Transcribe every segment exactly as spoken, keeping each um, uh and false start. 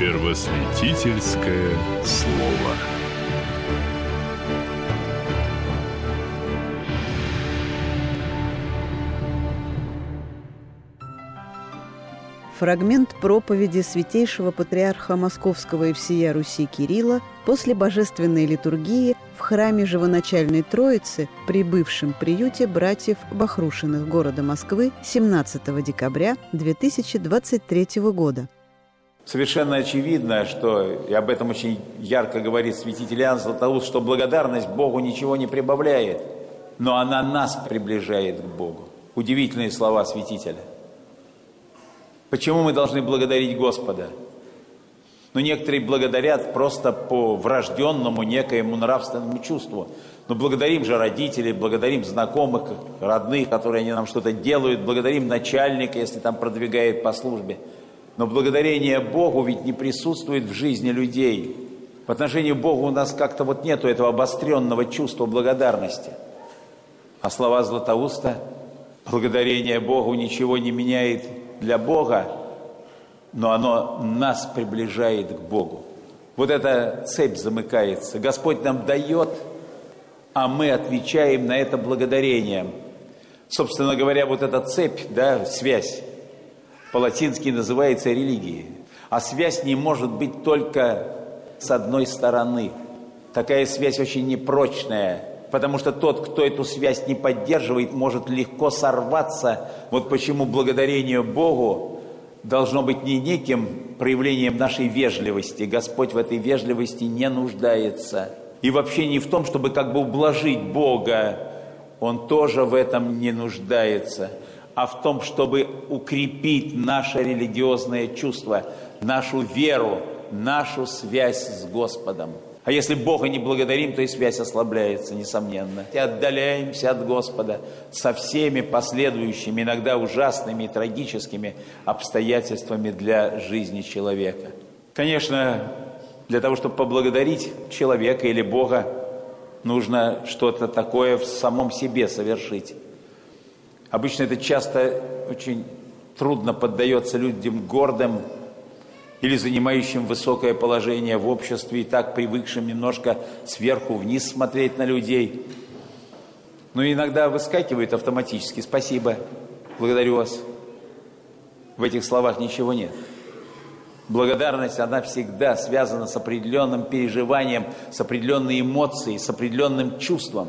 Первосвятительское слово. Фрагмент проповеди святейшего патриарха Московского и всея Руси Кирилла после божественной литургии в храме Живоначальной Троицы при бывшем приюте братьев Бахрушиных города Москвы семнадцатого декабря две тысячи двадцать третьего года. Совершенно очевидно, что, и об этом очень ярко говорит святитель Иоанн Златоуст, что благодарность Богу ничего не прибавляет, но она нас приближает к Богу. Удивительные слова святителя. Почему мы должны благодарить Господа? Ну, некоторые благодарят просто по врожденному некоему нравственному чувству. Но благодарим же родителей, благодарим знакомых, родных, которые они нам что-то делают, благодарим начальника, если там продвигает по службе. Но благодарение Богу ведь не присутствует в жизни людей. В отношении Бога у нас как-то вот нету этого обостренного чувства благодарности. А слова Златоуста: благодарение Богу ничего не меняет для Бога, но оно нас приближает к Богу. Вот эта цепь замыкается. Господь нам дает, а мы отвечаем на это благодарением. Собственно говоря, вот эта цепь, да, связь, по-латински называется религией. А связь не может быть только с одной стороны. Такая связь очень непрочная, потому что тот, кто эту связь не поддерживает, может легко сорваться. Вот почему благодарение Богу должно быть не неким проявлением нашей вежливости. Господь в этой вежливости не нуждается. И вообще не в том, чтобы как бы ублажить Бога. Он тоже в этом не нуждается. А в том, чтобы укрепить наше религиозное чувство, нашу веру, нашу связь с Господом. А если Бога не благодарим, то и связь ослабляется, несомненно. И отдаляемся от Господа со всеми последующими, иногда ужасными и трагическими обстоятельствами для жизни человека. Конечно, для того, чтобы поблагодарить человека или Бога, нужно что-то такое в самом себе совершить. Обычно это часто очень трудно поддается людям гордым или занимающим высокое положение в обществе и так привыкшим немножко сверху вниз смотреть на людей. Но иногда выскакивает автоматически: спасибо, благодарю вас. В этих словах ничего нет. Благодарность, она всегда связана с определенным переживанием, с определенной эмоцией, с определенным чувством.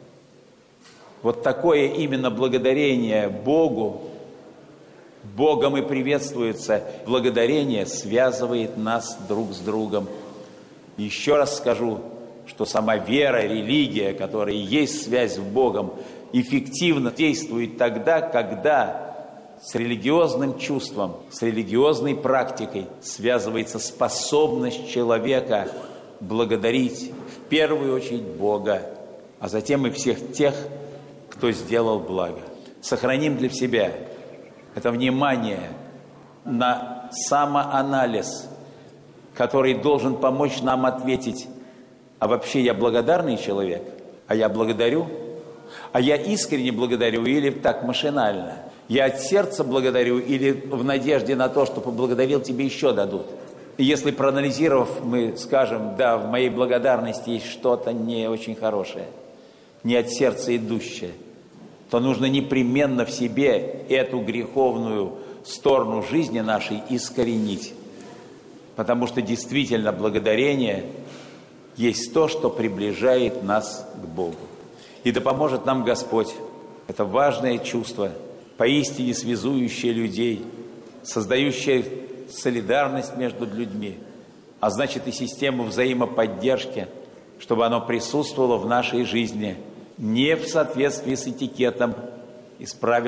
Вот такое именно благодарение Богу, Богом и приветствуется. Благодарение связывает нас друг с другом. Еще раз скажу, что сама вера, религия, которая есть связь с Богом, эффективно действует тогда, когда с религиозным чувством, с религиозной практикой связывается способность человека благодарить в первую очередь Бога, а затем и всех тех, кто сделал благо. Сохраним для себя это внимание на самоанализ, который должен помочь нам ответить: а вообще я благодарный человек? А я благодарю? А я искренне благодарю или так машинально? Я от сердца благодарю или в надежде на то, что поблагодарил, тебе еще дадут? И если проанализировав, мы скажем: да, в моей благодарности есть что-то не очень хорошее, не от сердца идущее, то нужно непременно в себе эту греховную сторону жизни нашей искоренить. Потому что действительно благодарение есть то, что приближает нас к Богу. И да поможет нам Господь. Это важное чувство, поистине связующее людей, создающее солидарность между людьми, а значит и систему взаимоподдержки, чтобы оно присутствовало в нашей жизни не в соответствии с этикетом, и с правилами